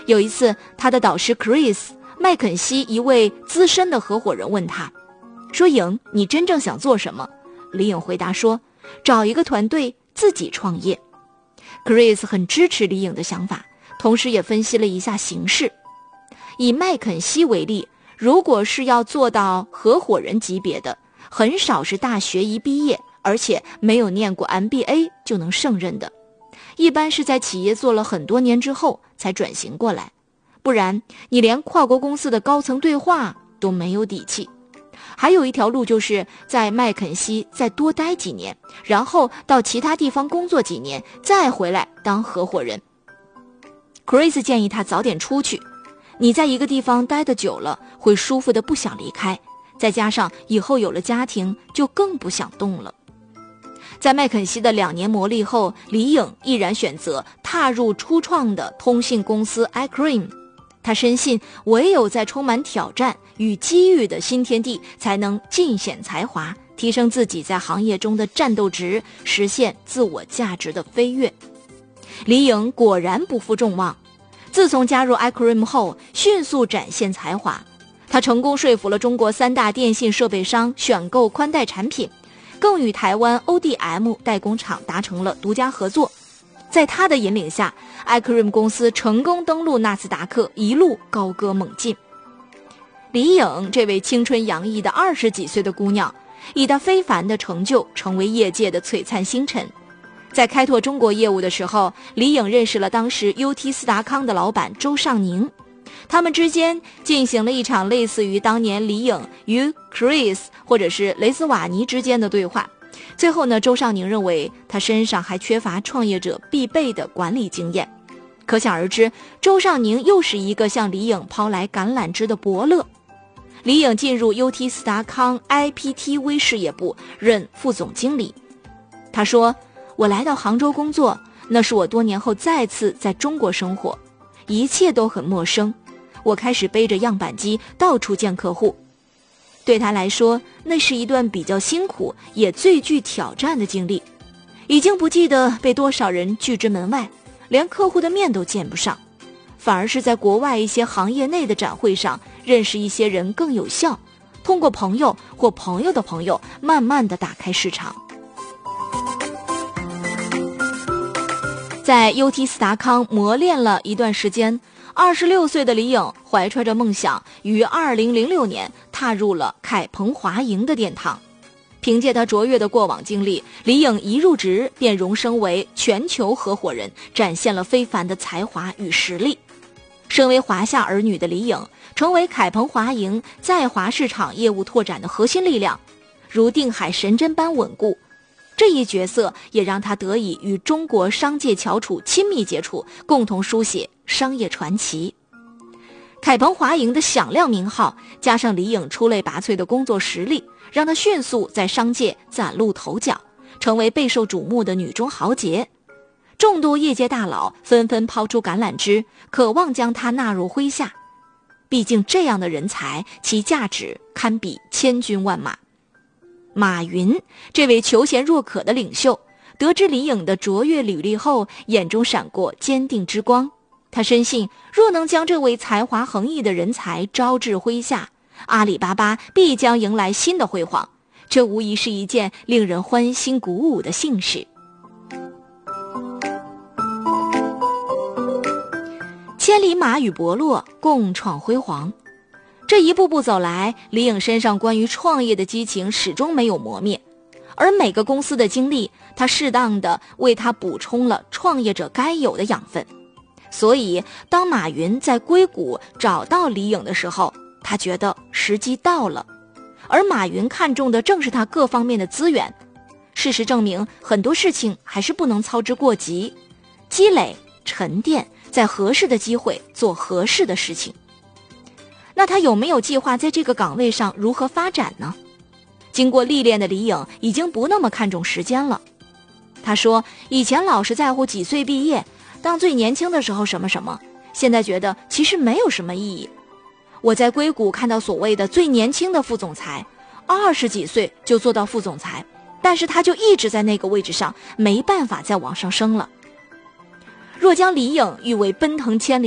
有一次，他的导师 Chris 麦肯锡一位资深的合伙人问他说，颖，你真正想做什么？李颖回答说，找一个团队自己创业。 Chris 很支持李颖的想法，同时也分析了一下形势。以麦肯锡为例，如果是要做到合伙人级别的，很少是大学一毕业而且没有念过 MBA 就能胜任的，一般是在企业做了很多年之后才转型过来，不然你连跨国公司的高层对话都没有底气。还有一条路就是在麦肯锡再多待几年，然后到其他地方工作几年，再回来当合伙人。 Chris 建议他早点出去，你在一个地方待得久了会舒服的不想离开，再加上以后有了家庭就更不想动了。在麦肯锡的2年磨砺后，李颖毅然选择踏入初创的通信公司 iCream。 他深信唯有在充满挑战与机遇的新天地，才能尽显才华，提升自己在行业中的战斗值，实现自我价值的飞跃。李颖果然不负众望，自从加入 iCream 后，迅速展现才华。他成功说服了中国3大电信设备商选购宽带产品，更与台湾 ODM 代工厂达成了独家合作。在他的引领下， iCream 公司成功登陆纳斯达克，一路高歌猛进。李颖这位青春洋溢的20几岁的姑娘，以她非凡的成就成为业界的璀璨星辰。在开拓中国业务的时候，李颖认识了当时 UT 斯达康的老板周尚宁，他们之间进行了一场类似于当年李颖与 Chris 或者是雷斯瓦尼之间的对话。最后呢，周尚宁认为他身上还缺乏创业者必备的管理经验。可想而知，周尚宁又是一个向李颖抛来橄榄枝的伯乐。李颖进入 UT 斯达康 IPTV 事业部任副总经理。他说，我来到杭州工作，那是我多年后再次在中国生活，一切都很陌生。我开始背着样板机到处见客户，对他来说，那是一段比较辛苦也最具挑战的经历。已经不记得被多少人拒之门外，连客户的面都见不上，反而是在国外一些行业内的展会上认识一些人更有效，通过朋友或朋友的朋友，慢慢地打开市场。在 UT 斯达康磨练了一段时间，26岁的李颖怀揣着梦想，于2006年踏入了凯鹏华盈的殿堂。凭借他卓越的过往经历，李颖一入职便荣升为全球合伙人，展现了非凡的才华与实力。身为华夏儿女的李颖，成为凯鹏华盈在华市场业务拓展的核心力量，如定海神针般稳固。这一角色也让他得以与中国商界翘楚亲密接触，共同书写商业传奇。凯鹏华盈的响亮名号，加上李颖出类拔萃的工作实力，让他迅速在商界崭露头角，成为备受瞩目的女中豪杰。众多业界大佬纷纷抛出橄榄枝，渴望将他纳入麾下。毕竟这样的人才，其价值堪比千军万马。马云这位求贤若渴的领袖，得知李颖的卓越履历后，眼中闪过坚定之光。他深信，若能将这位才华横溢的人才招至麾下，阿里巴巴必将迎来新的辉煌。这无疑是一件令人欢欣鼓舞的幸事。千里马与伯乐共创辉煌。这一步步走来，李颖身上关于创业的激情始终没有磨灭，而每个公司的经历，他适当的为他补充了创业者该有的养分。所以当马云在硅谷找到李颖的时候，他觉得时机到了，而马云看重的正是他各方面的资源。事实证明，很多事情还是不能操之过急，积累沉淀，在合适的机会做合适的事情。那他有没有计划在这个岗位上如何发展呢？经过历练的李颖已经不那么看重时间了。他说，以前老是在乎几岁毕业，当最年轻的时候什么什么，现在觉得其实没有什么意义。我在硅谷看到所谓的最年轻的副总裁，20几岁就做到副总裁，但是他就一直在那个位置上，没办法再往上升了。若将李颖誉为奔腾千里